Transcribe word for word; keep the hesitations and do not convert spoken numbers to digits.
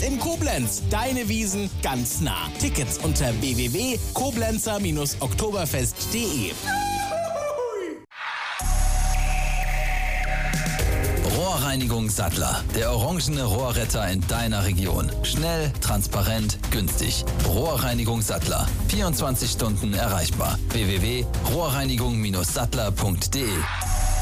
in Koblenz. Deine Wiesn ganz nah. Tickets unter w w w punkt koblenzer oktoberfest punkt de. Rohrreinigung Sattler. Der orangene Rohrretter in deiner Region. Schnell, transparent, günstig. Rohrreinigung Sattler. vierundzwanzig Stunden erreichbar. w w w punkt rohrreinigung sattler punkt de